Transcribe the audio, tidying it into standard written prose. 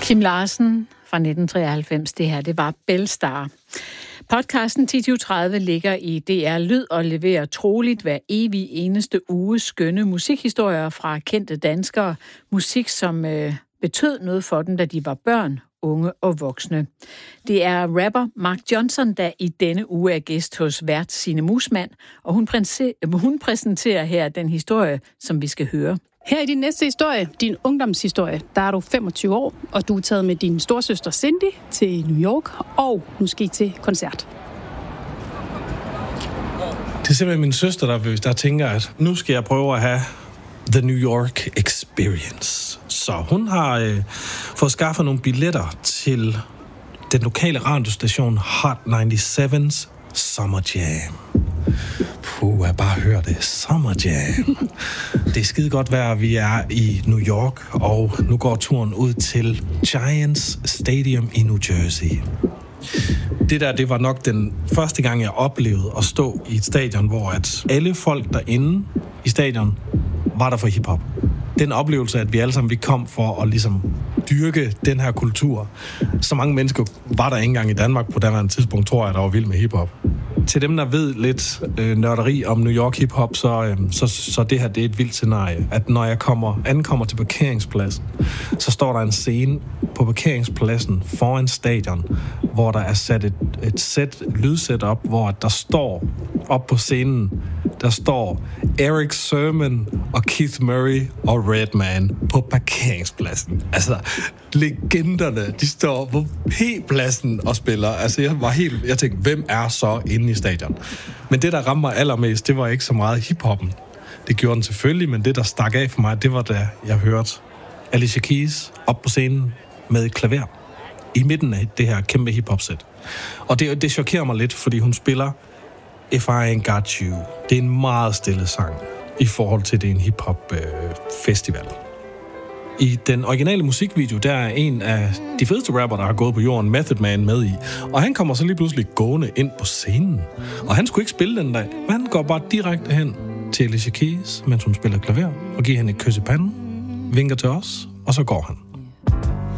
Kim Larsen fra 1993, det her, det var Belstar. Podcasten 10-20-30 ligger i DR Lyd og leverer troligt hver evig eneste uge skønne musikhistorier fra kendte danskere. Musik, som betød noget for dem, da de var børn, unge og voksne. Det er rapper Mark Johnson, der i denne uge er gæst hos vært Signe Muusmann, og hun præsenterer her den historie, som vi skal høre. Her i din næste historie, din ungdomshistorie, der er du 25 år, og du er taget med din storesøster Cindy til New York, og nu skal I til koncert. Det er simpelthen min søster, der tænker, at nu skal jeg prøve at have The New York Experience. Så hun har fået skaffet nogle billetter til den lokale radiostation Hot 97's Summer Jam. Jeg bare hør det. Summer Jam. Det er skide godt vejr, vi er i New York, og nu går turen ud til Giants Stadium i New Jersey. Det var nok den første gang, jeg oplevede at stå i et stadion, hvor at alle folk derinde i stadion var der for hiphop. Den oplevelse, at vi alle sammen kom for at ligesom dyrke den her kultur. Så mange mennesker var der ikke engang i Danmark på daværende tidspunkt, tror jeg, der var vild med hiphop. Til dem, der ved lidt nørderi om New York hiphop, så det her, det er et vildt scenarie. At når jeg ankommer til parkeringspladsen, så står der en scene på parkeringspladsen foran stadion, hvor der er sat et lydsæt op, hvor der står op på scenen, der står Eric Sermon og Keith Murray og Redman på parkeringspladsen. Altså, legenderne, de står på P-pladsen og spiller. Altså, jeg tænkte, hvem er så inde i stadion? Men det, der ramte mig allermest, det var ikke så meget hiphoppen. Det gjorde den selvfølgelig, men det, der stak af for mig, det var, da jeg hørte Alicia Keys op på scenen med et klaver i midten af det her kæmpe hiphop-sæt. Og det chokerer mig lidt, fordi hun spiller If I Ain't Got You. Det er en meget stille sang i forhold til, det er en hip-hop-festival. I den originale musikvideo, der er en af de fedeste rapper, der har gået på jorden, Method Man, med i. Og han kommer så lige pludselig gående ind på scenen. Og han skulle ikke spille den dag, men han går bare direkte hen til Alicia Keys, mens hun spiller klaver, og giver hende et kys i panden, vinker til os, og så går han.